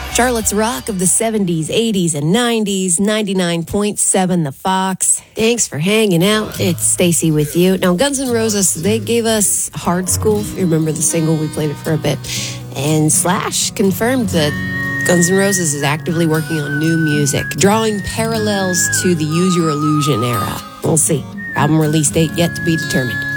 Charlotte's Rock of the 70s, 80s, and 90s, 99.7 The Fox. Thanks for hanging out. It's Stacy with you. Now, Guns N' Roses, they gave us Hard School. If you remember the single, we played it for a bit. And Slash confirmed that Guns N' Roses is actively working on new music, drawing parallels to the Use Your Illusion era. We'll see. Album release date yet to be determined.